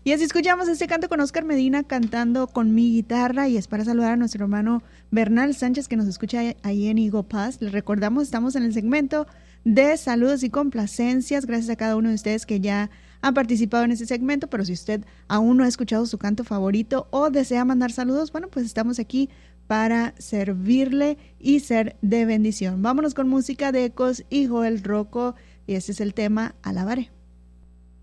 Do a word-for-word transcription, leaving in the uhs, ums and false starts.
Y así escuchamos este canto con Oscar Medina cantando con mi guitarra, y es para saludar a nuestro hermano Bernal Sánchez que nos escucha ahí en Higo Paz. Les recordamos, estamos en el segmento de saludos y complacencias. Gracias a cada uno de ustedes que ya han participado en este segmento, pero si usted aún no ha escuchado su canto favorito o desea mandar saludos, bueno, pues estamos aquí para servirle y ser de bendición. Vámonos con música de Ecos y Joel Rocco, y este es el tema Alabaré.